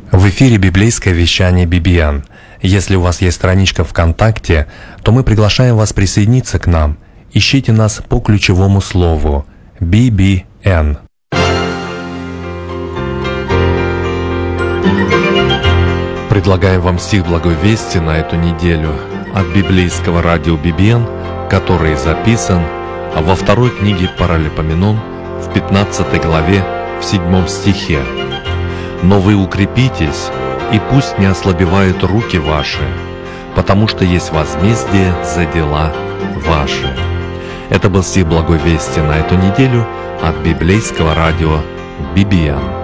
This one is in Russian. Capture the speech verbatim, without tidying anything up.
В эфире библейское вещание би би эн. Если у вас есть страничка ВКонтакте, то мы приглашаем вас присоединиться к нам. Ищите нас по ключевому слову би би эн. Предлагаем вам стих Благой Вести на эту неделю от библейского радио би би эн, который записан во второй книге Паралипоменон в пятнадцатой главе в седьмом стихе. «Но вы укрепитесь, и пусть не ослабевают руки ваши, потому что есть возмездие за дела ваши». Это был стих Благой Вести на эту неделю от библейского радио би би эн.